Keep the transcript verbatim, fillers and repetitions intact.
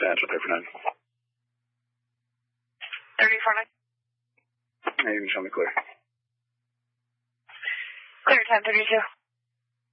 Angela, pay for nine. thirty-four nine. Hey, you can show me clear. Clear, ten thirty-two.